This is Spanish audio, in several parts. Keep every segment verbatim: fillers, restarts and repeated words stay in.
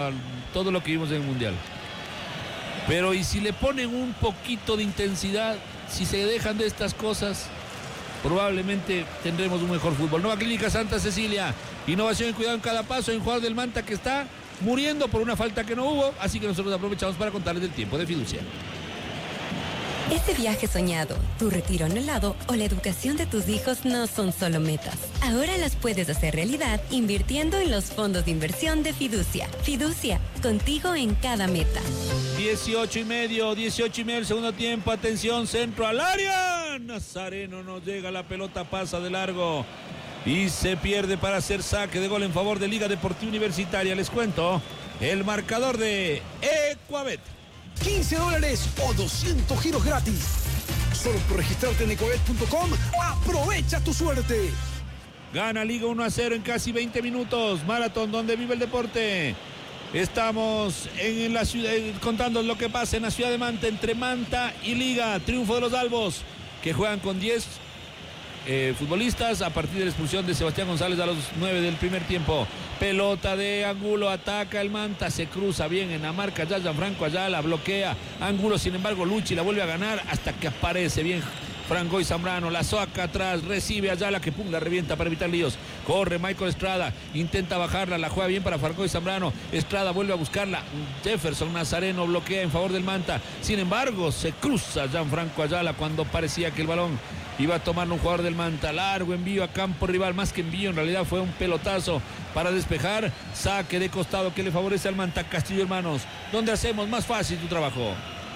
todo lo que vimos en el Mundial. Pero y si le ponen un poquito de intensidad, si se dejan de estas cosas, probablemente tendremos un mejor fútbol. Nueva Clínica Santa Cecilia, innovación y cuidado en cada paso, en jugador del Manta que está muriendo por una falta que no hubo, así que nosotros aprovechamos para contarles del tiempo de fiducia. Ese viaje soñado, tu retiro anhelado o la educación de tus hijos no son solo metas. Ahora las puedes hacer realidad invirtiendo en los fondos de inversión de Fiducia. Fiducia, contigo en cada meta. dieciocho y medio, dieciocho y medio el segundo tiempo. Atención, centro al área. Nazareno no llega, la pelota pasa de largo y se pierde para hacer saque de gol en favor de Liga Deportiva Universitaria. Les cuento el marcador de Ecuabet. quince dólares o doscientos giros gratis. Solo por registrarte en ecuabet punto com, aprovecha tu suerte. Gana Liga uno a cero en casi veinte minutos. Maratón donde vive el deporte. Estamos en la ciudad, contando lo que pasa en la ciudad de Manta, entre Manta y Liga. Triunfo de los Albos, que juegan con diez eh, futbolistas a partir de la expulsión de Sebastián González a los nueve del primer tiempo. Pelota de Angulo, ataca el Manta, se cruza bien en la marca ya Gianfranco Ayala, bloquea Angulo, sin embargo Luchi la vuelve a ganar hasta que aparece bien Franco y Zambrano, la saca atrás, recibe Ayala que pum, la revienta para evitar líos, corre Michael Estrada, intenta bajarla, la juega bien para Franco y Zambrano, Estrada vuelve a buscarla, Jefferson Nazareno bloquea en favor del Manta, sin embargo se cruza Gianfranco Ayala cuando parecía que el balón iba a tomarlo un jugador del Manta, largo envío a campo rival, más que envío, en realidad fue un pelotazo para despejar, saque de costado que le favorece al Manta. Castillo Hermanos, donde hacemos más fácil tu trabajo.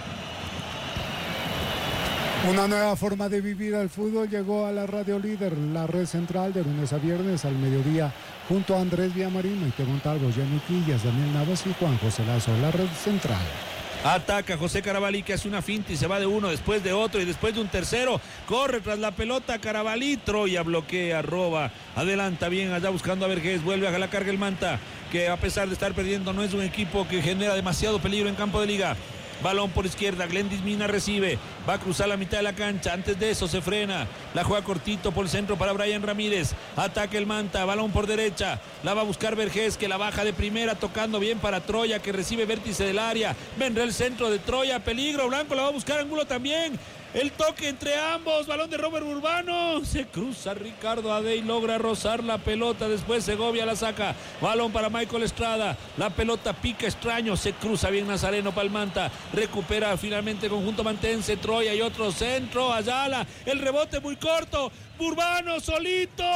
Una nueva forma de vivir al fútbol llegó a la Radio Líder, la red central de lunes a viernes al mediodía, junto a Andrés Villamarino, Ite Montalvo, Jenny Quillas, Daniel Navas y Juan José Lazo, la red central. Ataca José Carabalí, que hace una finta y se va de uno, después de otro y después de un tercero. Corre tras la pelota Carabalí, Troya bloquea, roba, adelanta bien allá buscando a Vergés, vuelve a la carga el Manta, que a pesar de estar perdiendo no es un equipo que genera demasiado peligro en campo de Liga. Balón por izquierda, Glendis Mina recibe, va a cruzar la mitad de la cancha, antes de eso se frena, la juega cortito por el centro para Brian Ramírez, ataca el Manta, balón por derecha, la va a buscar Vergés, que la baja de primera, tocando bien para Troya, que recibe vértice del área, vendrá el centro de Troya, peligro, Blanco la va a buscar, Angulo también, el toque entre ambos, balón de Robert Urbano, se cruza Ricardo Adey, logra rozar la pelota, después Segovia la saca, balón para Michael Estrada, la pelota pica extraño, se cruza bien Nazareno para el Manta, recupera finalmente el conjunto mantense, Troya y otro centro, Ayala, el rebote muy corto, Urbano solito,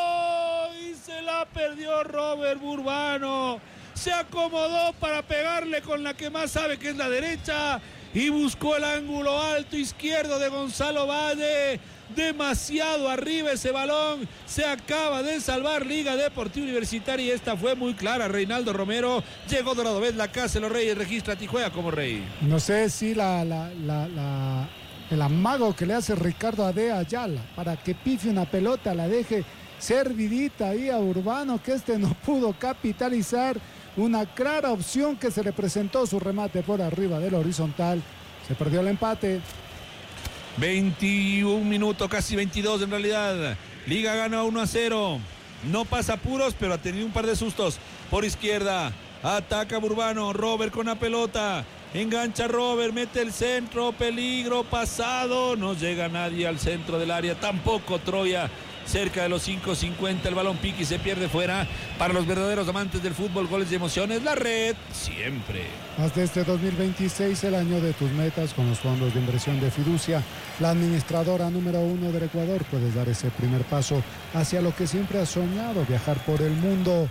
y se la perdió Robert Urbano, se acomodó para pegarle con la que más sabe que es la derecha, y buscó el ángulo alto izquierdo de Gonzalo Valle, demasiado arriba ese balón, se acaba de salvar Liga Deportiva Universitaria y esta fue muy clara. Reinaldo Romero, llegó Dorado Vez, la casa de los Reyes, registra y juega como rey. No sé si la, la, la, la, el amago que le hace Ricardo Ade Ayala para que pifie una pelota, la deje servidita ahí a Urbano, que este no pudo capitalizar. Una clara opción que se le presentó, su remate por arriba del horizontal. Se perdió el empate. veintiún minutos, casi veintidós en realidad. Liga gana uno a cero. No pasa apuros, pero ha tenido un par de sustos. Por izquierda, ataca Urbano. Robert con la pelota. Engancha Robert, mete el centro. Peligro pasado. No llega nadie al centro del área. Tampoco Troya. Cerca de los cinco cincuenta el balón pique y se pierde fuera. Para los verdaderos amantes del fútbol, goles y emociones, la red siempre. Hasta este dos mil veintiséis, el año de tus metas con los fondos de inversión de Fiducia, la administradora número uno del Ecuador, puedes dar ese primer paso hacia lo que siempre has soñado, viajar por el mundo.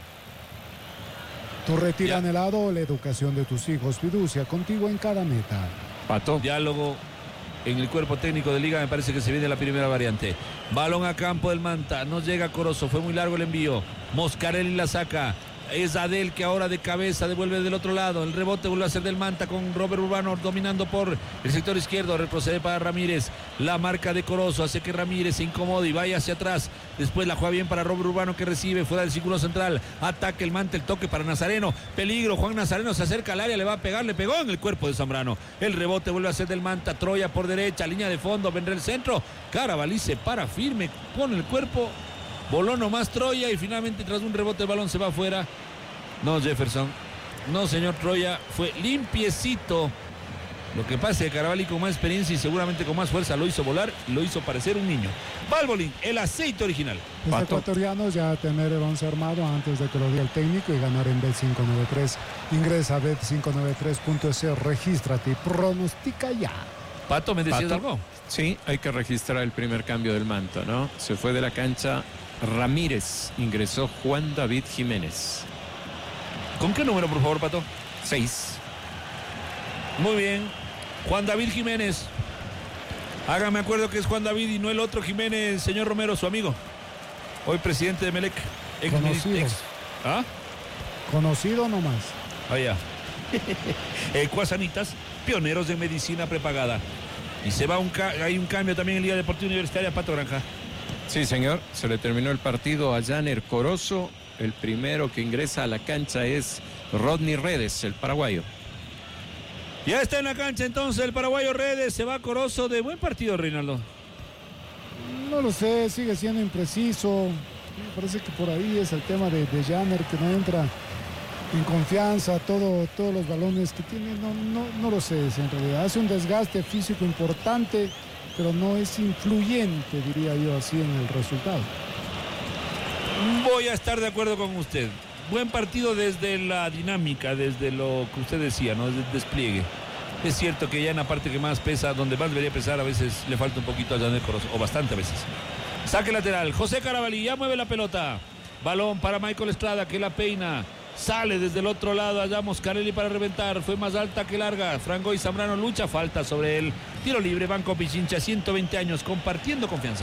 Tu retiro anhelado, la educación de tus hijos, Fiducia, contigo en cada meta. Pato. Diálogo en el cuerpo técnico de Liga, me parece que se viene la primera variante. Balón a campo del Manta, no llega Corozo, fue muy largo el envío. Moscarelli la saca, es Adel que ahora de cabeza devuelve del otro lado. El rebote vuelve a ser del Manta con Robert Urbano dominando por el sector izquierdo. Retrocede para Ramírez. La marca de Corozo hace que Ramírez se incomode y vaya hacia atrás. Después la juega bien para Robert Urbano que recibe fuera del círculo central. Ataque el Manta, el toque para Nazareno. Peligro, Juan Nazareno se acerca al área, le va a pegar, le pegó en el cuerpo de Zambrano. El rebote vuelve a ser del Manta. Troya por derecha, línea de fondo, vendrá el centro. Carabalí se para firme, pone el cuerpo. Voló nomás Troya y finalmente tras un rebote el balón se va afuera. No, Jefferson. No, señor Troya, fue limpiecito. Lo que pasa es que Carabalí con más experiencia y seguramente con más fuerza lo hizo volar y lo hizo parecer un niño. Valvoline, el aceite original. Los Pato. ecuatorianos ya tener el once armado antes de que lo diga el técnico y ganar en Bet cinco noventa y tres. Ingresa a bet cinco noventa y tres punto es, regístrate y pronostica ya. Pato, ¿me decías Pato. algo? Sí, hay que registrar el primer cambio del manto, ¿no? Se fue de la cancha Ramírez, ingresó Juan David Jiménez. ¿Con qué número, por favor, Pato? Seis. Muy bien. Juan David Jiménez. Hágame acuerdo que es Juan David y no el otro Jiménez, señor Romero, su amigo. Hoy presidente de Melec. Ex, Conocido. ex, ¿Ah? Conocido nomás. Allá. Ecuasanitas, pioneros de medicina prepagada. Y se va un ca hay un cambio también en Liga Deportiva Universitaria, Pato Granja. Sí, señor, se le terminó el partido a Janer Corozo. El primero que ingresa a la cancha es Rodney Redes, el paraguayo. Ya está en la cancha entonces el paraguayo Redes, se va Corozo. De buen partido, Reinaldo. No lo sé, sigue siendo impreciso. Me parece que por ahí es el tema de, de Janer, que no entra en confianza, todo, todos los balones que tiene, no, no, no lo sé, en realidad. Hace un desgaste físico importante, pero no es influyente, diría yo así, en el resultado. Voy a estar de acuerdo con usted. Buen partido desde la dinámica, desde lo que usted decía, ¿no? Desde el despliegue. Es cierto que ya en la parte que más pesa, donde más debería pesar, a veces le falta un poquito a Janer Corozo, o bastante a veces. Saque lateral, José Carabalí, ya mueve la pelota. Balón para Michael Estrada, que la peina. Sale desde el otro lado, allá Moscarelli para reventar. Fue más alta que larga. Frangoy Zambrano lucha, falta sobre él. Tiro libre, Banco Pichincha, ciento veinte años, compartiendo confianza.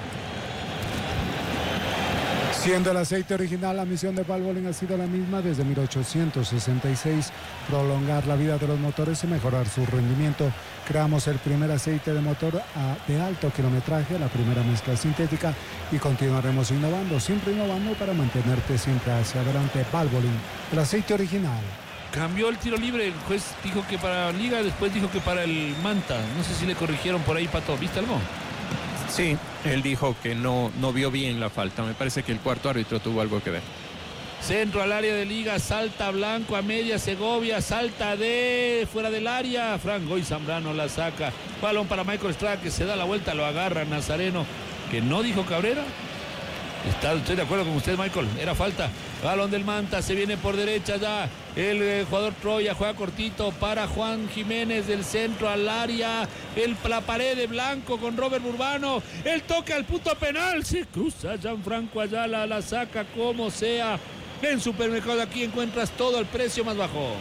Siendo el aceite original, la misión de Valvoline ha sido la misma desde mil ochocientos sesenta y seis, prolongar la vida de los motores y mejorar su rendimiento. Creamos el primer aceite de motor a, de alto kilometraje, la primera mezcla sintética, y continuaremos innovando, siempre innovando para mantenerte siempre hacia adelante. Valvoline, el aceite original. Cambió el tiro libre, el juez dijo que para Liga, después dijo que para el Manta. No sé si le corrigieron por ahí, Pato. ¿Viste algo? Sí, él dijo que no, no vio bien la falta. Me parece que el cuarto árbitro tuvo algo que ver. Centro al área de Liga, salta Blanco a media, Segovia, salta de fuera del área. Frangoy Zambrano la saca. Balón para Michael Estrada, que se da la vuelta, lo agarra Nazareno, que no dijo Cabrera. Está, estoy de acuerdo con usted, Michael, era falta. Balón del Manta, se viene por derecha ya. El eh, jugador Troya juega cortito para Juan Jiménez, del centro al área. El, la pared de Blanco con Robert Urbano. El toque al punto penal. Se cruza Gianfranco Ayala, la saca como sea. En Supermercado aquí encuentras todo el precio más bajo.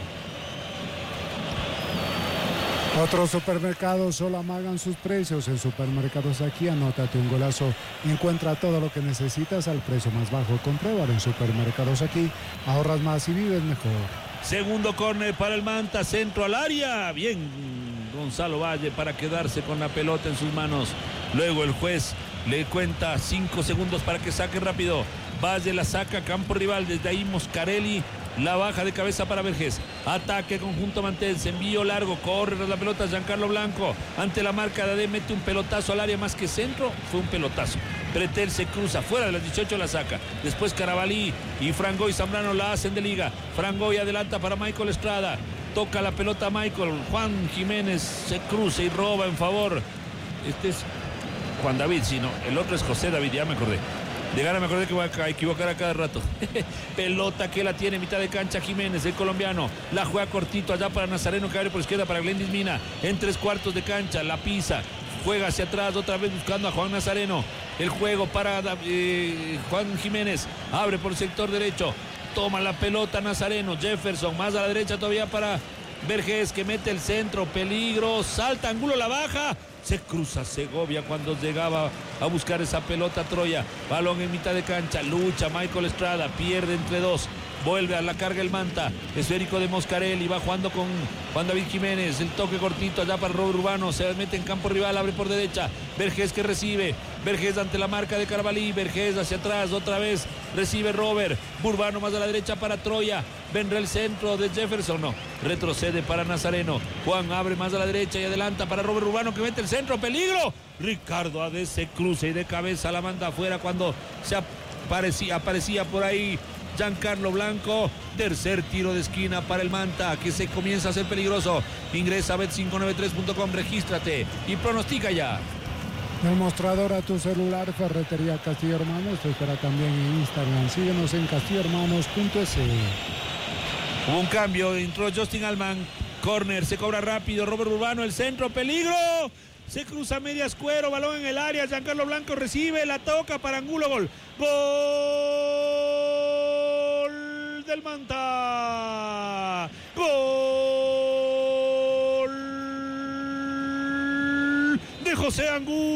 Otros supermercados solo amagan sus precios. En Supermercados Aquí, anótate un golazo. Encuentra todo lo que necesitas al precio más bajo. Compruébalo en Supermercados Aquí. Ahorras más y vives mejor. Segundo córner para el Manta, centro al área. Bien, Gonzalo Valle para quedarse con la pelota en sus manos. Luego el juez le cuenta cinco segundos para que saque rápido. Valle la saca, campo rival. Desde ahí Moscarelli la baja de cabeza para Vergés. Ataque conjunto Mantense, envío largo, corre la pelota Giancarlo Blanco. Ante la marca de Ade, mete un pelotazo al área, más que centro, fue un pelotazo. Pretel se cruza, fuera de las dieciocho la saca. Después Carabalí y Frangoy Zambrano la hacen de Liga. Frangoy adelanta para Michael Estrada. Toca la pelota Michael. Juan Jiménez se cruza y roba en favor. Este es Juan David, sí, no. El otro es José David, ya me acordé. De gana me acordé que voy a equivocar a cada rato. Pelota que la tiene mitad de cancha Jiménez, el colombiano. La juega cortito allá para Nazareno, que abre por izquierda para Glendis Mina. En tres cuartos de cancha, la pisa. Juega hacia atrás, otra vez buscando a Juan Nazareno. El juego para eh, Juan Jiménez. Abre por sector derecho. Toma la pelota Nazareno. Jefferson, más a la derecha todavía para Vergés, que mete el centro. Peligro, salta, Angulo la baja. Se cruza Segovia cuando llegaba a buscar esa pelota Troya. Balón en mitad de cancha, lucha Michael Estrada, pierde entre dos. Vuelve a la carga el Manta, esférico de Moscarelli, va jugando con Juan David Jiménez, el toque cortito allá para Robert Urbano, se mete en campo rival, abre por derecha, Vergés que recibe, Vergés ante la marca de Carabalí, Vergés hacia atrás, otra vez recibe Robert, Urbano más a la derecha para Troya, vendrá el centro de Jefferson, no, retrocede para Nazareno, Juan abre más a la derecha y adelanta para Robert Urbano que mete el centro, peligro, Ricardo Ade se cruza y de cabeza la manda afuera cuando se aparecía, aparecía por ahí Giancarlo Blanco. Tercer tiro de esquina para el Manta, que se comienza a hacer peligroso. Ingresa a bet cinco nueve tres punto com, regístrate y pronostica ya. El mostrador a tu celular, Ferretería Castillo Hermanos, te espera también en Instagram. Síguenos en castillo hermanos punto es. Hubo un cambio, entró Justin Allman. Corner, se cobra rápido, Robert Urbano, el centro, peligro. Se cruza medias cuero, balón en el área, Giancarlo Blanco recibe, la toca para Angulo, gol. Gol del Manta. Gol de José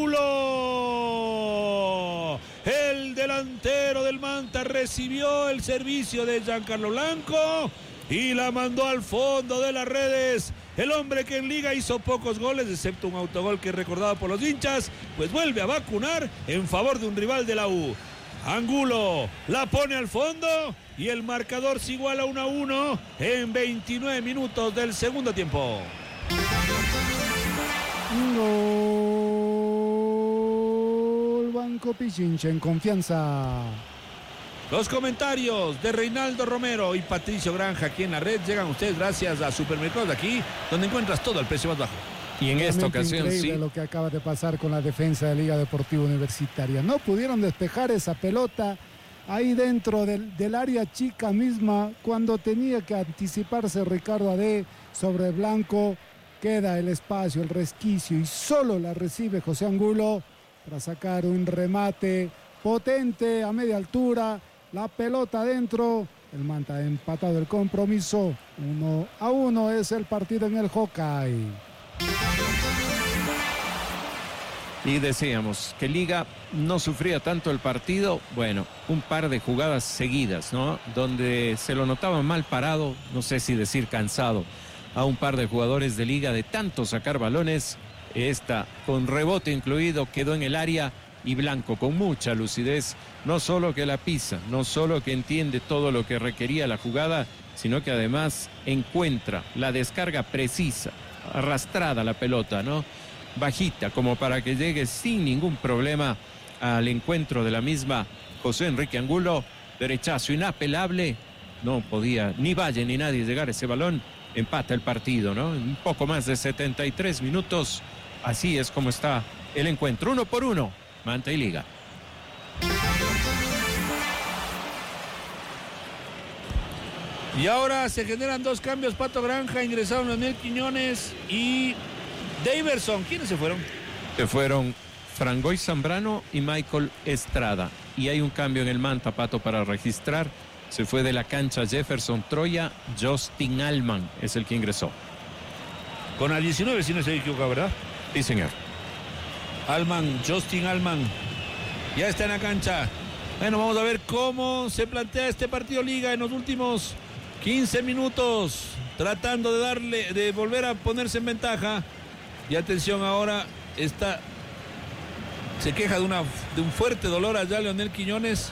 Angulo. El delantero del Manta recibió el servicio de Giancarlo Blanco y la mandó al fondo de las redes. El hombre que en Liga hizo pocos goles, excepto un autogol que es recordado por los hinchas, pues vuelve a vacunar en favor de un rival de la U. Angulo la pone al fondo y el marcador se iguala uno a uno en veintinueve minutos del segundo tiempo. Gol Banco Pichincha en confianza. Los comentarios de Reinaldo Romero y Patricio Granja aquí en la red llegan a ustedes gracias a Supermercados de Aquí, donde encuentras todo al precio más bajo. Y en esta ocasión increíble sí. Lo que acaba de pasar con la defensa de Liga Deportiva Universitaria. No pudieron despejar esa pelota ahí dentro del, del área chica misma cuando tenía que anticiparse Ricardo Ade sobre Blanco. Queda el espacio, el resquicio y solo la recibe José Angulo para sacar un remate potente a media altura. La pelota adentro, el Manta ha empatado el compromiso. Uno a uno es el partido en el Hawkeye. Y decíamos que Liga no sufría tanto el partido. Bueno, un par de jugadas seguidas, ¿no? Donde se lo notaba mal parado, no sé si decir cansado, a un par de jugadores de Liga de tanto sacar balones. Esta, con rebote incluido, quedó en el área. Y Blanco con mucha lucidez, no solo que la pisa, no solo que entiende todo lo que requería la jugada, sino que además encuentra la descarga precisa, arrastrada la pelota, ¿no? Bajita, como para que llegue sin ningún problema al encuentro de la misma José Enrique Angulo. Derechazo inapelable, no podía ni Valle ni nadie llegar a ese balón. Empata el partido, ¿no? Un poco más de setenta y tres minutos, así es como está el encuentro, uno por uno. Manta y Liga. Y ahora se generan dos cambios. Pato Granja, ingresaron Leonel Quiñones y Daverson. ¿Quiénes se fueron? Se fueron Frangoy Zambrano y Michael Estrada. Y hay un cambio en el Manta, Pato, para registrar. Se fue de la cancha Jefferson Troya. Justin Allman es el que ingresó. Con la diecinueve, si no se equivoca, ¿verdad? Sí, señor. Allman, Justin Allman, ya está en la cancha. Bueno, vamos a ver cómo se plantea este partido Liga en los últimos quince minutos, tratando de darle, de volver a ponerse en ventaja. Y atención, ahora está, se queja de, una, de un fuerte dolor allá Leonel Quiñones.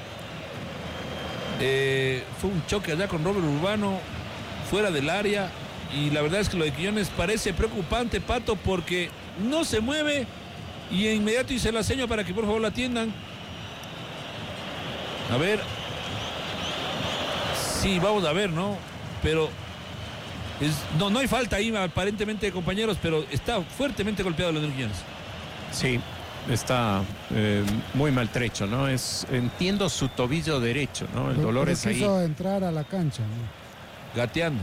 Eh, fue un choque allá con Robert Urbano, fuera del área. Y la verdad es que lo de Quiñones parece preocupante, Pato, porque no se mueve. Y de inmediato hice la seña para que por favor la atiendan. A ver. Sí, vamos a ver, ¿no? Pero es, no, no hay falta ahí aparentemente, compañeros, pero está fuertemente golpeado Leonel Quiñones. Sí, está eh, muy maltrecho, ¿no? Es, entiendo su tobillo derecho, ¿no? El dolor es ahí. Quiso entrar a la cancha, ¿no? Gateando.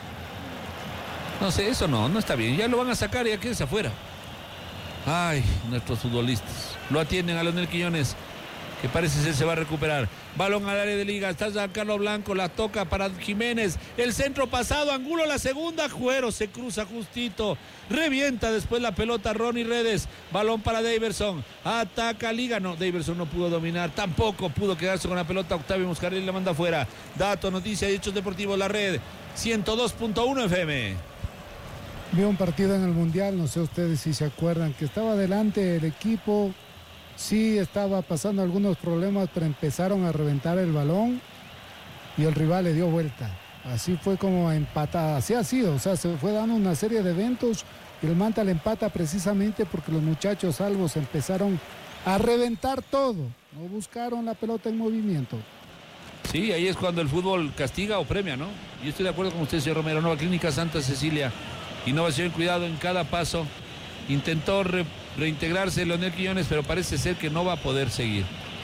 No sé, eso no, no está bien. Ya lo van a sacar y ya quédese afuera. Ay, nuestros futbolistas. Lo atienden a Leonel Quiñones, que parece ser se va a recuperar. Balón al área de Liga, está Giancarlo Blanco, la toca para Jiménez. El centro pasado, Angulo la segunda, Juero se cruza justito. Revienta después la pelota Ronnie Redes. Balón para Daverson, ataca Liga. No, Daverson no pudo dominar, tampoco pudo quedarse con la pelota. Octavio Muscarelli la manda afuera. Dato, noticia, hechos deportivos, la red ciento dos punto uno F M. Vi un partido en el Mundial, no sé ustedes si se acuerdan, que estaba adelante el equipo, sí estaba pasando algunos problemas, pero empezaron a reventar el balón y el rival le dio vuelta. Así fue como empatada, así ha sido, o sea, se fue dando una serie de eventos y el Manta le empata precisamente porque los muchachos salvos empezaron a reventar todo, no buscaron la pelota en movimiento. Sí, ahí es cuando el fútbol castiga o premia, ¿no? Yo estoy de acuerdo con usted, señor Romero. Nueva Clínica Santa Cecilia. Innovación y cuidado en cada paso. Intentó re reintegrarse Leonel Quiñones, pero parece ser que no va a poder seguir.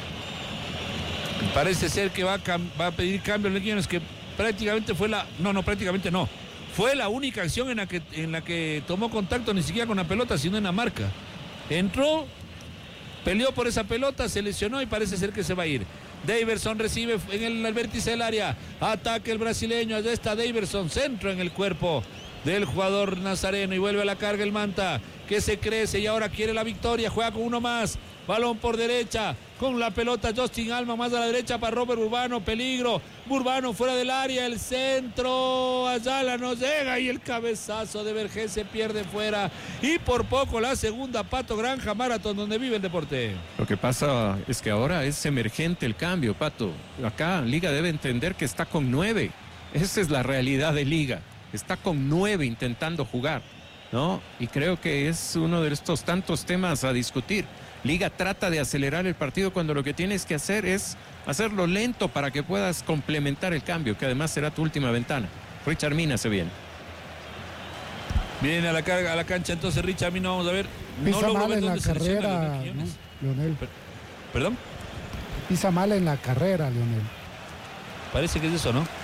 Parece ser que va a, va a pedir cambio Leonel Quiñones, que prácticamente fue la... No, no, prácticamente no. Fue la única acción en la que, en la que tomó contacto, ni siquiera con la pelota, sino en la marca. Entró, peleó por esa pelota, se lesionó y parece ser que se va a ir. Daverson recibe en el, el vértice del área. Ataque el brasileño. Allá está Daverson. Centro en el cuerpo del jugador nazareno y vuelve a la carga el Manta, que se crece y ahora quiere la victoria. Juega con uno más. Balón por derecha. Con la pelota Justin Alma más a la derecha para Robert Urbano. Peligro. Urbano fuera del área. El centro. Ayala no llega y el cabezazo de Vergés se pierde fuera. Y por poco la segunda Pato Granja Maratón donde vive el deporte. Lo que pasa es que ahora es emergente el cambio, Pato. Acá Liga debe entender que está con nueve. Esa es la realidad de Liga. Está con nueve intentando jugar, ¿no? Y creo que es uno de estos tantos temas a discutir. Liga trata de acelerar el partido cuando lo que tienes que hacer es hacerlo lento para que puedas complementar el cambio, que además será tu última ventana. Richard Mina se viene. Viene a la carga, a la cancha entonces Richard Mina, vamos a ver. Pisa no mal en la carrera, ¿no, Leonel? ¿Perdón? Pisa mal en la carrera, Leonel. Parece que es eso, ¿no?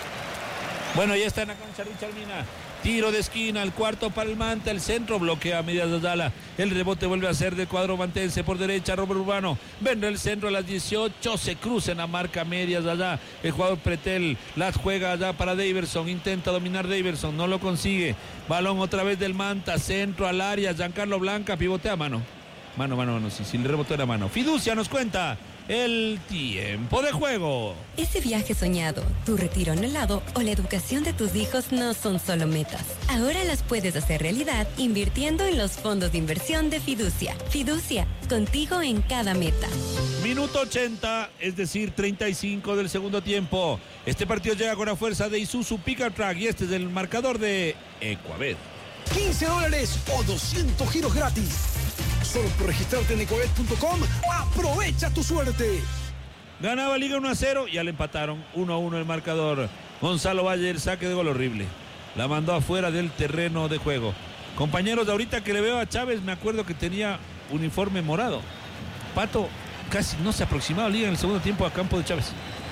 Bueno, ya está en la cancha Richard Mina. Tiro de esquina, el cuarto para el Manta, el centro bloquea a medias de Ayala. El rebote vuelve a ser del cuadro mantense por derecha, Robert Urbano. Vendrá el centro a las dieciocho, se cruza en la marca medias allá. El jugador Pretel las juega allá para Daverson, intenta dominar Daverson, no lo consigue. Balón otra vez del Manta, centro al área, Giancarlo Blanca, pivotea a mano. Mano, mano, mano, sí, sí, le rebotó en la mano. Fiducia nos cuenta el tiempo de juego. Ese viaje soñado, tu retiro anhelado o la educación de tus hijos no son solo metas. Ahora las puedes hacer realidad invirtiendo en los fondos de inversión de Fiducia. Fiducia, contigo en cada meta. Minuto ochenta, es decir, treinta y cinco del segundo tiempo. Este partido llega con la fuerza de Isuzu Pickup Truck y este es el marcador de Ecuabet. quince dólares o doscientos giros gratis. Solo por registrarte en ecuabet punto com, aprovecha tu suerte. Ganaba Liga uno a cero, ya le empataron uno a uno el marcador. Gonzalo Valle, el saque de gol horrible. La mandó afuera del terreno de juego. Compañeros, de ahorita que le veo a Chávez, me acuerdo que tenía uniforme morado. Pato casi no se aproximaba a Liga en el segundo tiempo a campo de Chávez.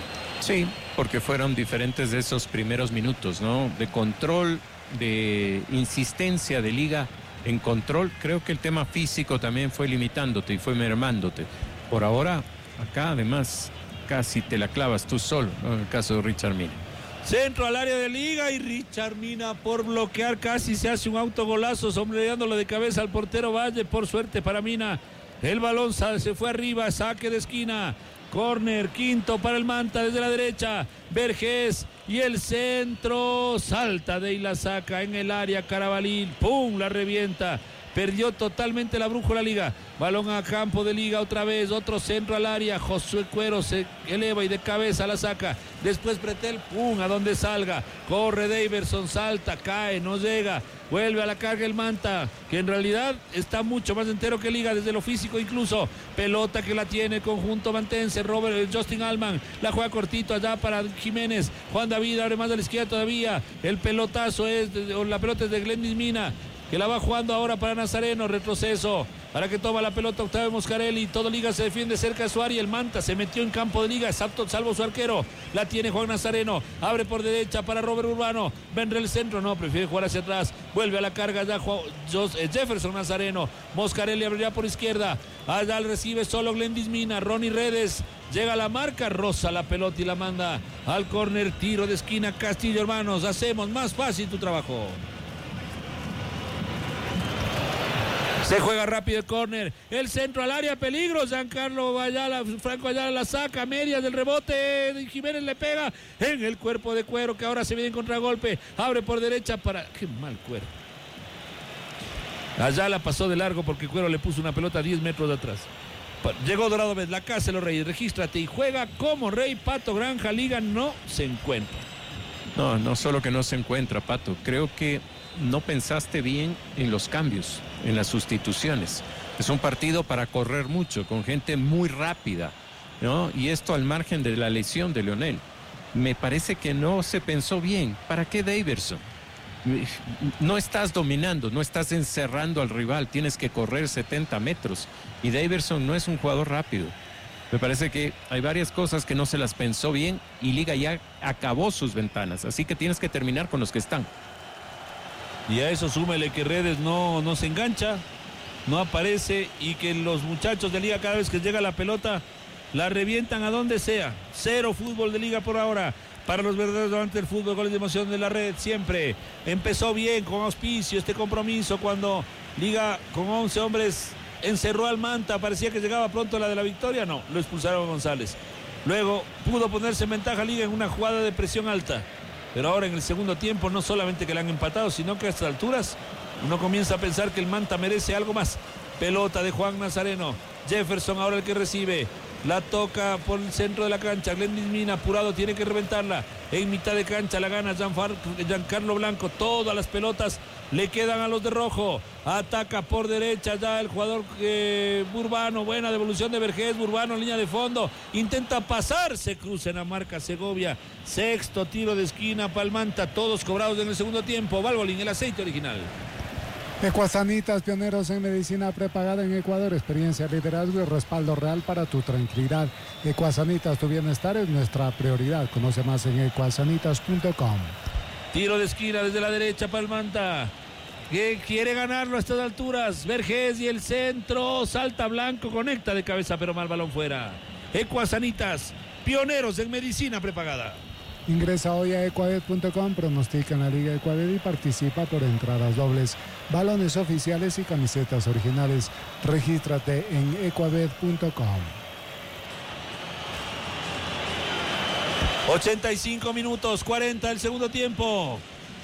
Sí, porque fueron diferentes de esos primeros minutos, ¿no? De control, de insistencia de Liga en control. Creo que el tema físico también fue limitándote y fue mermándote. Por ahora, acá además casi te la clavas tú solo, ¿no? En el caso de Richard Mina. Centro al área de Liga y Richard Mina por bloquear casi se hace un autogolazo, sombreándolo de cabeza al portero Valle. Por suerte para Mina, el balón se fue arriba, saque de esquina. Corner, quinto para el Manta desde la derecha. Vergés y el centro. Salta de y la saca en el área Carabalí. ¡Pum! La revienta. Perdió totalmente la brújula Liga. Balón a campo de Liga otra vez. Otro centro al área. Josué Cuero se eleva y de cabeza la saca. Después Pretel. ¡Pum! A donde salga. Corre Daverson. Salta. Cae. No llega. Vuelve a la carga el Manta, que en realidad está mucho más entero que Liga, desde lo físico incluso. Pelota que la tiene el conjunto mantense. Robert Justin Alman la juega cortito allá para Jiménez. Juan David abre más a la izquierda todavía. El pelotazo es, de, o la pelota es de Glendis Mina, que la va jugando ahora para Nazareno. Retroceso para que toma la pelota Octavio Moscarelli. Todo Liga se defiende cerca de su área. El Manta se metió en campo de Liga, salvo, salvo su arquero. La tiene Juan Nazareno. Abre por derecha para Robert Urbano. Vendrá el centro. No, prefiere jugar hacia atrás. Vuelve a la carga ya Juan, Jefferson Nazareno. Moscarelli abrirá por izquierda. Allá recibe solo Glendis Mina. Ronnie Redes llega a la marca. Roza la pelota y la manda al córner. Tiro de esquina Castillo, hermanos. Hacemos más fácil tu trabajo. Se juega rápido el córner, el centro al área, peligro, Giancarlo Ayala, Franco Ayala la saca, medias del rebote, Jiménez le pega en el cuerpo de Cuero, que ahora se viene en contragolpe, abre por derecha para... ¡Qué mal Cuero! Ayala pasó de largo porque Cuero le puso una pelota a diez metros de atrás. Llegó Dorado Vez, la casa de los Reyes, regístrate y juega como Rey. Pato Granja Liga no se encuentra. No, no solo que no se encuentra, Pato, creo que no pensaste bien en los cambios, en las sustituciones. Es un partido para correr mucho, con gente muy rápida. ¿no? Y esto al margen de la lesión de Leonel. Me parece que no se pensó bien. ¿Para qué Daverson? No estás dominando, no estás encerrando al rival, tienes que correr setenta metros. Y Daverson no es un jugador rápido. Me parece que hay varias cosas que no se las pensó bien y Liga ya acabó sus ventanas. Así que tienes que terminar con los que están. Y a eso súmele que Redes no, no se engancha, no aparece y que los muchachos de Liga cada vez que llega la pelota la revientan a donde sea. Cero fútbol de Liga por ahora. Para los verdaderos amantes del fútbol, goles de emoción de la red siempre. Empezó bien con auspicio este compromiso cuando Liga con once hombres encerró al Manta. Parecía que llegaba pronto la de la victoria. No, lo expulsaron a González. Luego pudo ponerse en ventaja Liga en una jugada de presión alta. Pero ahora en el segundo tiempo no solamente que le han empatado, sino que a estas alturas uno comienza a pensar que el Manta merece algo más. Pelota de Juan Nazareno. Jefferson ahora el que recibe. La toca por el centro de la cancha. Glendis Mina apurado, tiene que reventarla. En mitad de cancha la gana Gianfar, Giancarlo Blanco. Todas las pelotas le quedan a los de rojo. Ataca por derecha ya el jugador eh, Burbano. Buena devolución de Vergés. Burbano en línea de fondo. Intenta pasar. Se cruza en la marca Segovia. Sexto tiro de esquina para el Manta. Todos cobrados en el segundo tiempo. Valvoline, el aceite original. Ecuasanitas, pioneros en medicina prepagada en Ecuador, experiencia, liderazgo y respaldo real para tu tranquilidad. Ecuasanitas, tu bienestar es nuestra prioridad. Conoce más en ecuasanitas punto com. Tiro de esquina desde la derecha para el Manta, que quiere ganarlo a estas alturas. Vergés y el centro, salta Blanco, conecta de cabeza pero mal balón fuera. Ecuasanitas, pioneros en medicina prepagada. Ingresa hoy a ecuabet punto com, pronostica en la Liga Ecuabet y participa por entradas dobles, balones oficiales y camisetas originales. Regístrate en ecuabet punto com. ochenta y cinco minutos, cuarenta el segundo tiempo.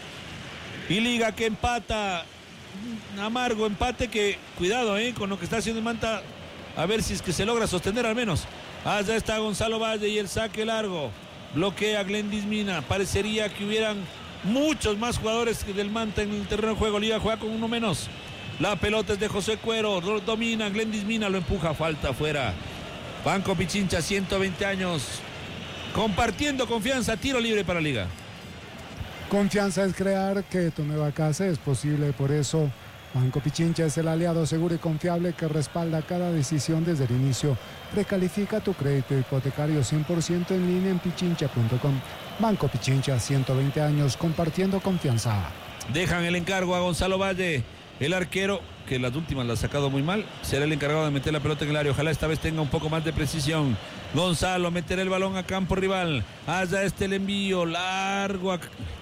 Y Liga que empata. Amargo empate que, cuidado eh, con lo que está haciendo el Manta. A ver si es que se logra sostener al menos. Allá está Gonzalo Valle y el saque largo. Bloquea Glendis Mina. Parecería que hubieran muchos más jugadores del Manta en el terreno de juego. Liga juega con uno menos. La pelota es de José Cuero. Domina Glendis Mina. Lo empuja. Falta afuera. Banco Pichincha, ciento veinte años. Compartiendo confianza. Tiro libre para Liga. Confianza es crear que tu nueva casa es posible. Por eso Banco Pichincha es el aliado seguro y confiable que respalda cada decisión desde el inicio. Recalifica tu crédito hipotecario cien por ciento en línea en pichincha punto com. Banco Pichincha, ciento veinte años compartiendo confianza. Dejan el encargo a Gonzalo Valle, el arquero, que las últimas la ha sacado muy mal. Será el encargado de meter la pelota en el área. Ojalá esta vez tenga un poco más de precisión. Gonzalo meterá el balón a campo rival. Allá está el envío largo a...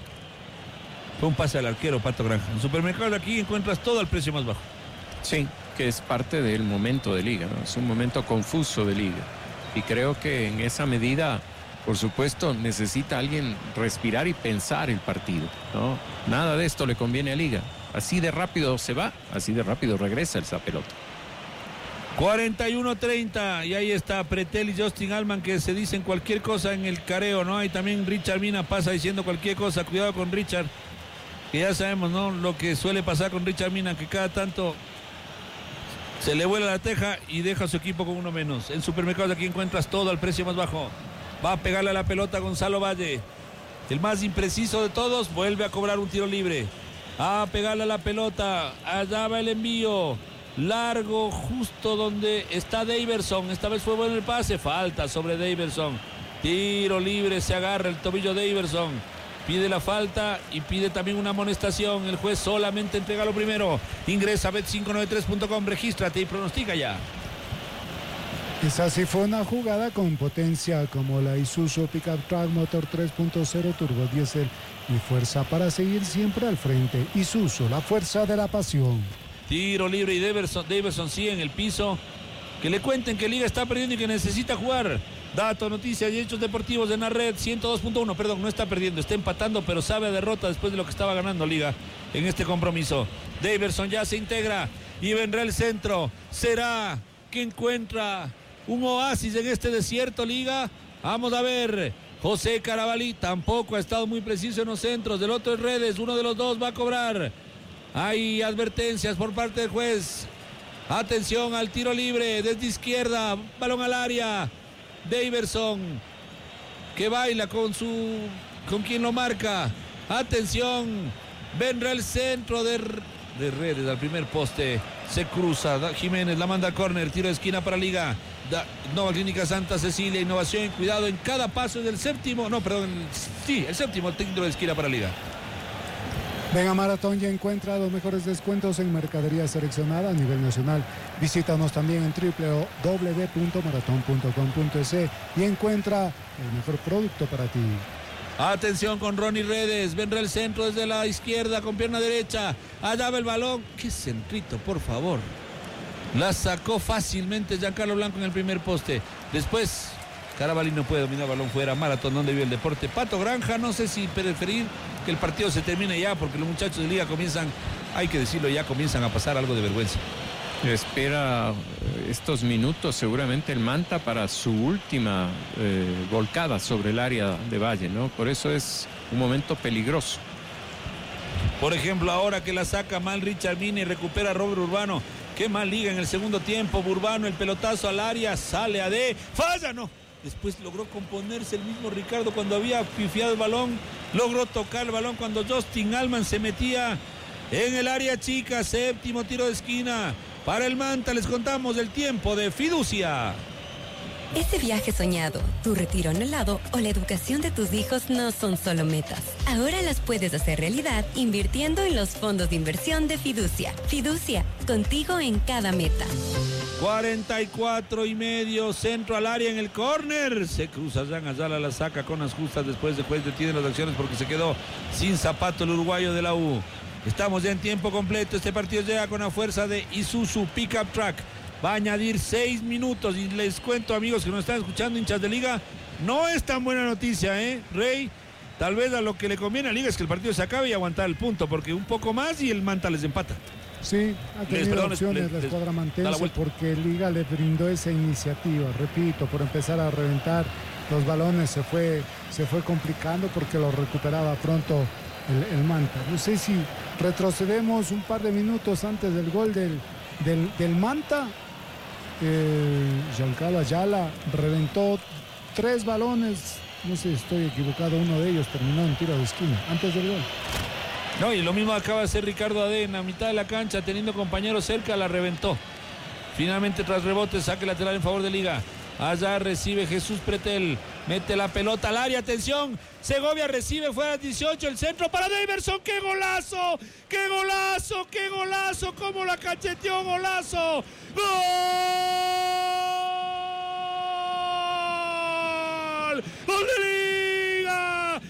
Fue un pase al arquero, Pato Granja. En supermercados de aquí encuentras todo al precio más bajo. Sí, que es parte del momento de Liga, ¿no? Es un momento confuso de Liga. Y creo que en esa medida, por supuesto, necesita alguien respirar y pensar el partido, ¿no? Nada de esto le conviene a Liga. Así de rápido se va, así de rápido regresa esa pelota. cuarenta y uno treinta y ahí está Pretel y Justin Allman que se dicen cualquier cosa en el careo, ¿no? Hay también Richard Mina pasa diciendo cualquier cosa. Cuidado con Richard, que ya sabemos, ¿no? Lo que suele pasar con Richard Mina, que cada tanto se le vuela la teja y deja a su equipo con uno menos. En supermercados aquí encuentras todo al precio más bajo. Va a pegarle a la pelota Gonzalo Valle, el más impreciso de todos. Vuelve a cobrar un tiro libre. A pegarle a la pelota. Allá va el envío largo justo donde está Daverson. Esta vez fue bueno el pase. Falta sobre Daverson. Tiro libre, se agarra el tobillo Daverson. Pide la falta y pide también una amonestación. El juez solamente entrega lo primero. Ingresa a bet cinco noventa y tres punto com, regístrate y pronostica ya. Esa sí fue una jugada con potencia como la Isuzu Pickup Truck Motor tres punto cero Turbo Diesel y fuerza para seguir siempre al frente. Isuzu, la fuerza de la pasión. Tiro libre y Daverson, Daverson sigue en el piso. Que le cuenten que Liga está perdiendo y que necesita jugar. Datos, noticias y hechos deportivos de la red ciento dos punto uno. Perdón, no está perdiendo, está empatando, pero sabe a derrota después de lo que estaba ganando Liga en este compromiso. Daverson ya se integra y vendrá el centro. ¿Será que encuentra un oasis en este desierto, Liga? Vamos a ver. José Carabalí tampoco ha estado muy preciso en los centros. Del otro es Redes, uno de los dos va a cobrar. Hay advertencias por parte del juez. Atención al tiro libre desde izquierda, balón al área. Daverson, que baila con su, con quien lo marca. Atención, vendrá el centro de, de Redes al primer poste. Se cruza, da, Jiménez la manda a córner, tiro de esquina para Liga. Da, Nova Clínica Santa Cecilia, innovación, cuidado en cada paso del séptimo, no, perdón, sí, el séptimo tiro de esquina para Liga. Venga Maratón ya encuentra los mejores descuentos en mercadería seleccionada a nivel nacional. Visítanos también en doble u doble u doble u punto maratón punto com punto es y encuentra el mejor producto para ti. Atención con Ronnie Redes, vendrá el centro desde la izquierda con pierna derecha, allá va el balón, qué centrito por favor. La sacó fácilmente Giancarlo Blanco en el primer poste. Después Carabalí no puede dominar el balón fuera. Maratón, donde vio el deporte. Pato Granja, no sé si preferir que el partido se termine ya, porque los muchachos de Liga comienzan, hay que decirlo ya, comienzan a pasar algo de vergüenza. Espera estos minutos seguramente el Manta para su última eh, volcada sobre el área de Valle, ¿no? Por eso es un momento peligroso. Por ejemplo, ahora que la saca mal Richard Mini y recupera a Robert Urbano. Qué mal Liga en el segundo tiempo. Urbano, el pelotazo al área, sale a D, falla, no. Después logró componerse el mismo Ricardo cuando había pifiado el balón. Logró tocar el balón cuando Justin Allman se metía en el área chica. Séptimo tiro de esquina para el Manta. Les contamos el tiempo de Fiducia. Ese viaje soñado, tu retiro anhelado o la educación de tus hijos no son solo metas. Ahora las puedes hacer realidad invirtiendo en los fondos de inversión de Fiducia. Fiducia, contigo en cada meta. cuarenta y cuatro y medio, centro al área en el córner. Se cruza Jan Ayala, la saca con las justas. Después de juez detiene las acciones porque se quedó sin zapato el uruguayo de la U. Estamos ya en tiempo completo. Este partido llega con la fuerza de Isuzu Pickup Truck. Va a añadir seis minutos y les cuento, amigos que nos están escuchando, hinchas de Liga, no es tan buena noticia, ¿eh, Rey? Tal vez a lo que le conviene a Liga es que el partido se acabe y aguantar el punto, porque un poco más y el Manta les empata. Sí, ha tenido les, perdón, opciones les, la escuadra mantense porque Liga le brindó esa iniciativa, repito, por empezar a reventar los balones se fue, se fue complicando porque lo recuperaba pronto el, el Manta. No sé si retrocedemos un par de minutos antes del gol del, del, del Manta. Eh, Giancarlo Ayala reventó tres balones, no sé si estoy equivocado, uno de ellos terminó en tiro de esquina antes del gol. No, y lo mismo acaba de hacer Ricardo Ade en la mitad de la cancha, teniendo compañeros cerca, la reventó. Finalmente, tras rebote, saque lateral en favor de Liga. Allá recibe Jesús Pretel, mete la pelota al área, atención, Segovia recibe fuera dieciocho, el centro para Daverson, ¡qué golazo! ¡Qué golazo! ¡Qué golazo! ¡Cómo la cacheteó, golazo! ¡Gol! ¡Gol de Liga!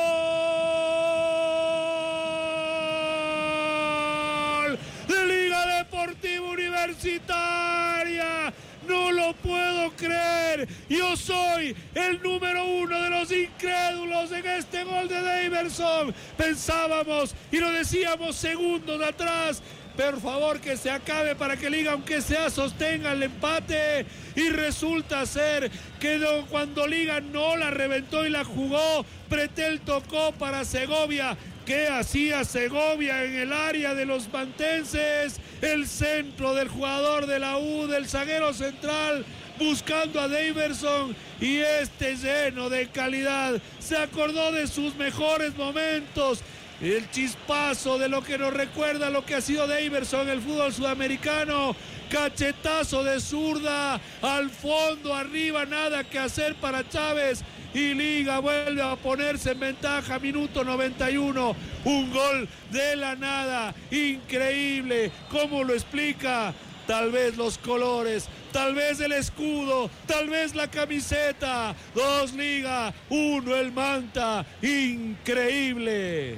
¡Gol! ¡De Liga Deportiva Universitaria! No lo puedo creer. Yo soy el número uno de los incrédulos en este gol de Daverson. Pensábamos y lo decíamos segundos atrás. Por favor, que se acabe para que Liga, aunque sea, sostenga el empate. Y resulta ser que no, cuando Liga no la reventó y la jugó, Pretel tocó para Segovia. ¿Qué hacía Segovia en el área de los mantenses? El centro del jugador de la U, del zaguero central, buscando a Daverson, y este lleno de calidad se acordó de sus mejores momentos. El chispazo de lo que nos recuerda lo que ha sido Daverson en el fútbol sudamericano. Cachetazo de zurda al fondo, arriba, nada que hacer para Chávez. Y Liga vuelve a ponerse en ventaja, minuto noventa y uno, un gol de la nada, increíble. ¿Cómo lo explica? Tal vez los colores, tal vez el escudo, tal vez la camiseta. Dos Liga, uno el Manta, increíble.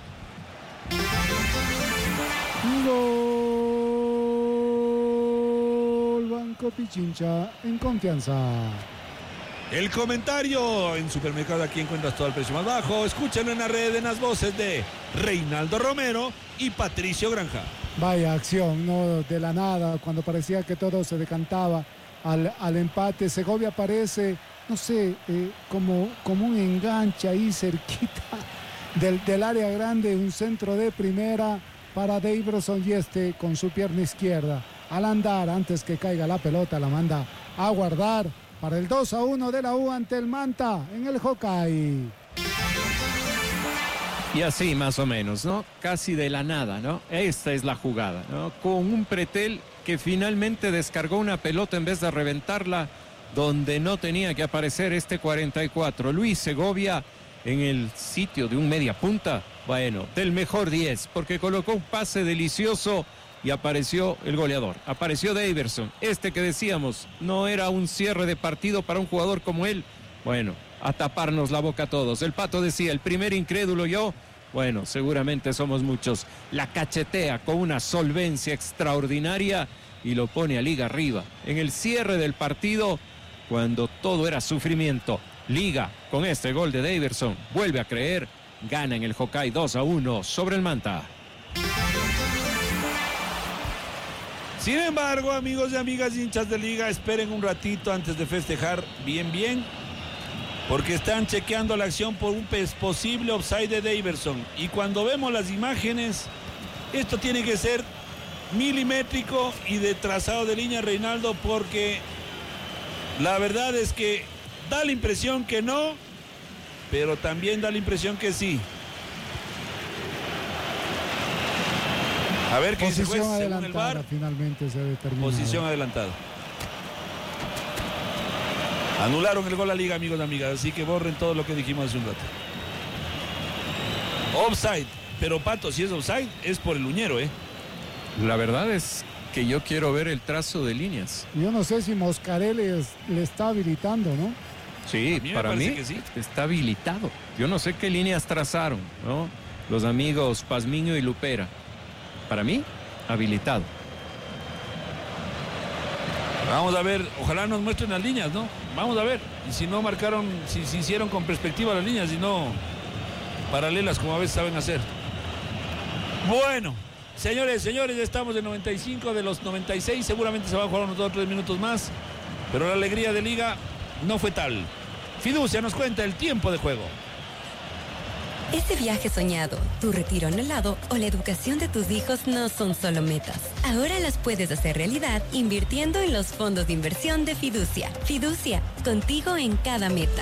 Gol Banco Pichincha en confianza. El comentario en Supermercado, aquí encuentras todo el precio más bajo. Escúchenlo en la red, en las voces de Reinaldo Romero y Patricio Granja. Vaya acción, no de la nada, cuando parecía que todo se decantaba al, al empate. Segovia aparece, no sé, eh, como, como un enganche ahí cerquita del, del área grande, un centro de primera para Daverson, y este con su pierna izquierda al andar, antes que caiga la pelota, la manda a guardar. para el dos a uno de la U ante el Manta en el Hokkaido. Y así más o menos, ¿no? Casi de la nada, ¿no? Esta es la jugada, ¿no? Con un Pretel que finalmente descargó una pelota en vez de reventarla donde no tenía que aparecer este cuarenta y cuatro. Luis Segovia en el sitio de un media punta, bueno, del mejor diez, porque colocó un pase delicioso y apareció el goleador. Apareció Daverson, este que decíamos, no era un cierre de partido para un jugador como él. Bueno, a taparnos la boca a todos. El Pato decía, el primer incrédulo yo, bueno, seguramente somos muchos. La cachetea con una solvencia extraordinaria y lo pone a Liga arriba. En el cierre del partido, cuando todo era sufrimiento, Liga, con este gol de Daverson, vuelve a creer, gana en el Hokkaido dos a uno sobre el Manta. Sin embargo, amigos y amigas hinchas de Liga, esperen un ratito antes de festejar bien, bien. Porque están chequeando la acción por un posible offside de Daverson. Y cuando vemos las imágenes, esto tiene que ser milimétrico y de trazado de línea, Reinaldo, porque la verdad es que da la impresión que no, pero también da la impresión que sí. A ver qué dice el juez, según el V A R. Finalmente se determina. Posición adelantada. Anularon el gol a Liga, amigos y amigas, así que borren todo lo que dijimos hace un rato. Offside, pero Pato, si es offside, es por el uñero, ¿eh? La verdad es que yo quiero ver el trazo de líneas. Yo no sé si Moscarelli le está habilitando, ¿no? Sí, mí para mí que sí. Está habilitado. Yo no sé qué líneas trazaron, ¿no? Los amigos Pazmiño y Lupera. Para mí, habilitado. Vamos a ver, ojalá nos muestren las líneas, ¿no? Vamos a ver. Y si no marcaron, si, si hicieron con perspectiva las líneas y no paralelas como a veces saben hacer. Bueno, señores, señores, ya estamos en noventa y cinco de los noventa y seis. Seguramente se van a jugar unos dos o tres minutos más. Pero la alegría de Liga no fue tal. Fiducia nos cuenta el tiempo de juego. Ese viaje soñado, tu retiro anhelado o la educación de tus hijos no son solo metas. Ahora las puedes hacer realidad invirtiendo en los fondos de inversión de Fiducia. Fiducia, contigo en cada meta.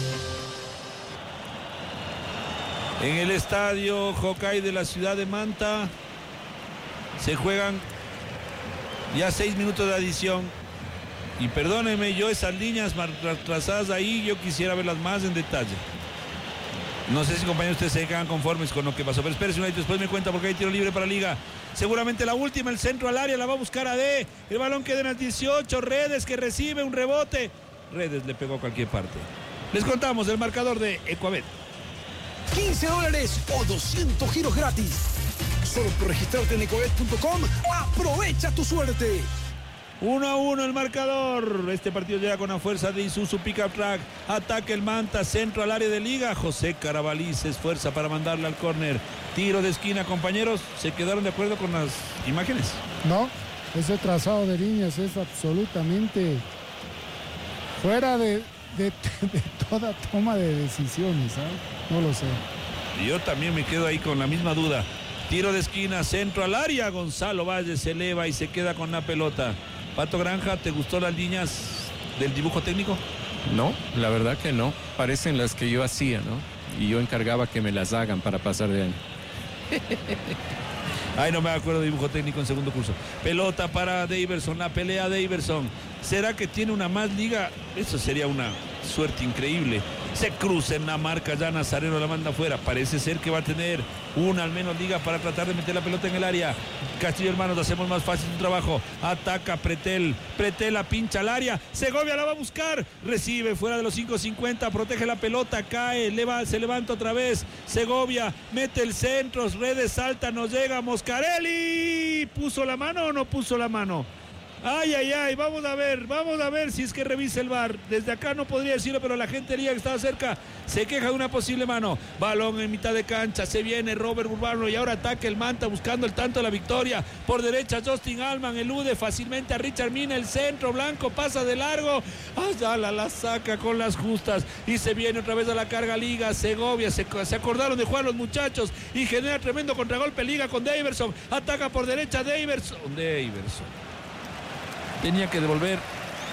En el estadio Hokkaido de la ciudad de Manta se juegan ya seis minutos de adición. Y perdónenme, yo esas líneas trazadas ahí, yo quisiera verlas más en detalle. No sé si, compañeros, ustedes se quedan conformes con lo que pasó, pero espérense un momento, después me cuenta porque hay tiro libre para Liga. Seguramente la última, el centro al área, la va a buscar a D. El balón queda en el dieciocho, Redes que recibe un rebote. Redes le pegó a cualquier parte. Les contamos el marcador de Ecuabet. quince dólares o doscientos giros gratis. Solo por registrarte en ecuabet punto com, aprovecha tu suerte. uno a uno el marcador. Este partido llega con la fuerza de Isuzu Pickup Truck. Ataque el Manta, centro al área de Liga. José Carabalí se esfuerza para mandarle al córner. Tiro de esquina, compañeros. ¿Se quedaron de acuerdo con las imágenes? No, ese trazado de líneas es absolutamente fuera de, de, de toda toma de decisiones, ¿sabes? No lo sé. Yo también me quedo ahí con la misma duda. Tiro de esquina, centro al área. Gonzalo Valle se eleva y se queda con la pelota. Pato Granja, ¿te gustó las líneas del dibujo técnico? No, la verdad que no. Parecen las que yo hacía, ¿no? Y yo encargaba que me las hagan para pasar de año. Ay, no me acuerdo de dibujo técnico en segundo curso. Pelota para Daverson, la pelea Daverson. ¿Será que tiene una más Liga? Eso sería una suerte increíble. Se cruza en la marca, ya Nazareno la manda afuera. Parece ser que va a tener una al menos Liga para tratar de meter la pelota en el área. Castillo Hermanos, hacemos más fácil su trabajo. Ataca Pretel, Pretel la pincha al área. Segovia la va a buscar, recibe fuera de los cinco cincuenta, protege la pelota, cae, leva, se levanta otra vez. Segovia mete el centro, Redes salta, nos llega Moscarelli. ¿Puso la mano o no puso la mano? Ay, ay, ay, vamos a ver, vamos a ver si es que revisa el V A R. Desde acá no podría decirlo, pero la gente de Liga que estaba cerca se queja de una posible mano. Balón en mitad de cancha, se viene Robert Urbano y ahora ataca el Manta buscando el tanto de la victoria. Por derecha Justin Allman elude fácilmente a Richard Mina, el centro blanco pasa de largo. Ayala la saca con las justas y se viene otra vez a la carga Liga. Segovia, se, se acordaron de jugar los muchachos y genera tremendo contragolpe Liga con Daverson. Ataca por derecha Daverson. Daverson. Tenía que devolver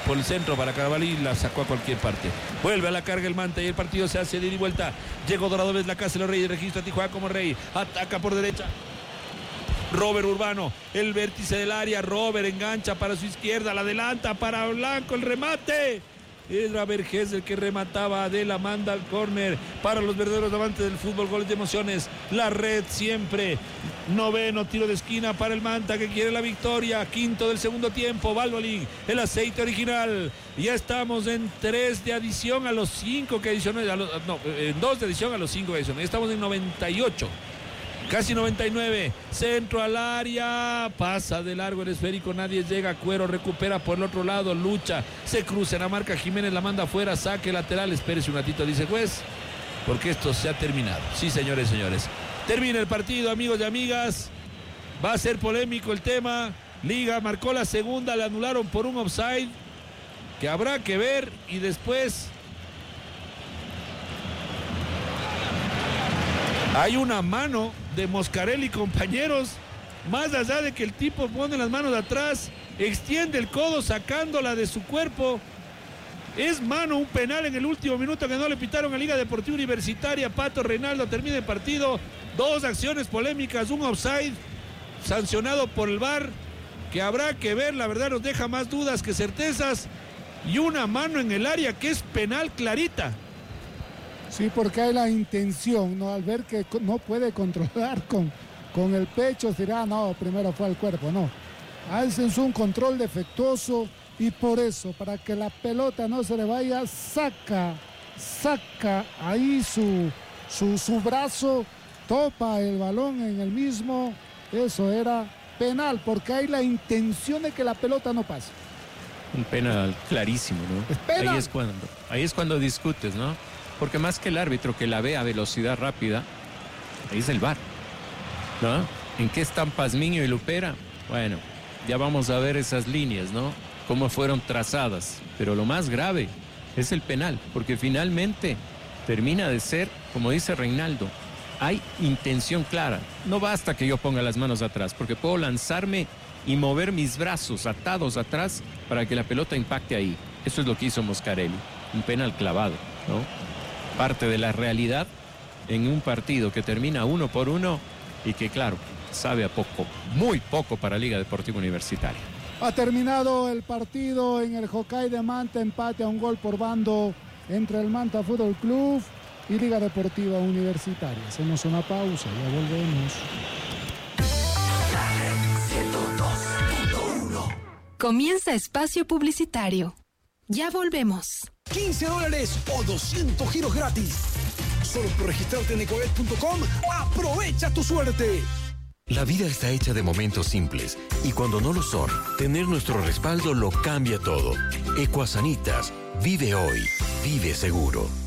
por el centro para Carabalí, la sacó a cualquier parte. Vuelve a la carga el Manta y el partido se hace de ida y vuelta. Llegó Dorado Vez, la casa de los Reyes, registra a Tijuana como rey. Ataca por derecha Robert Urbano, el vértice del área. Robert engancha para su izquierda, la adelanta para Blanco, el remate. Era Vergés el que remataba. Adela manda al córner para los verdaderos amantes del fútbol, goles de emociones. La red siempre. Noveno tiro de esquina para el Manta que quiere la victoria. Quinto del segundo tiempo. Valvoline, el aceite original. Ya estamos en tres de adición a los cinco que adicionó. No, en dos de adición a los cinco que adicionó. Estamos en noventa y ocho. Casi noventa y nueve, centro al área, pasa de largo el esférico, nadie llega, Cuero recupera por el otro lado, lucha, se cruza en la marca, Jiménez la manda afuera, saque lateral, espérese un ratito, dice juez, porque esto se ha terminado. Sí, señores, señores, termina el partido, amigos y amigas, va a ser polémico el tema. Liga marcó la segunda, le anularon por un offside que habrá que ver, y después hay una mano de Moscarelli, compañeros, más allá de que el tipo pone las manos atrás, extiende el codo sacándola de su cuerpo. Es mano, un penal en el último minuto que no le pitaron a Liga Deportiva Universitaria. Pato Reinaldo, termina el partido. Dos acciones polémicas, un offside sancionado por el V A R que habrá que ver, la verdad nos deja más dudas que certezas, y una mano en el área que es penal clarita. Sí, porque hay la intención, ¿no? Al ver que no puede controlar con, con el pecho, dirá, no, primero fue al cuerpo, no. Hacen un control defectuoso y por eso, para que la pelota no se le vaya, saca, saca ahí su, su, su brazo, topa el balón en el mismo. Eso era penal, porque hay la intención de que la pelota no pase. Un penal clarísimo, ¿no? Es penal. Ahí es cuando, ahí es cuando discutes, ¿no? Porque más que el árbitro que la ve a velocidad rápida, ahí es el V A R, ¿no? ¿En qué están Pazmiño y Lupera? Bueno, ya vamos a ver esas líneas, ¿no? Cómo fueron trazadas. Pero lo más grave es el penal, porque finalmente termina de ser, como dice Reinaldo, hay intención clara. No basta que yo ponga las manos atrás, porque puedo lanzarme y mover mis brazos atados atrás para que la pelota impacte ahí. Eso es lo que hizo Moscarelli, un penal clavado, ¿no? Parte de la realidad en un partido que termina uno por uno y que, claro, sabe a poco, muy poco para Liga Deportiva Universitaria. Ha terminado el partido en el Hokkaido Manta, empate a un gol por bando entre el Manta Fútbol Club y Liga Deportiva Universitaria. Hacemos una pausa, ya volvemos. Comienza espacio publicitario. Ya volvemos. quince dólares o doscientos giros gratis. Solo por registrarte en ecoet punto com, aprovecha tu suerte. La vida está hecha de momentos simples y cuando no lo son, tener nuestro respaldo lo cambia todo. Ecuasanitas, vive hoy, vive seguro.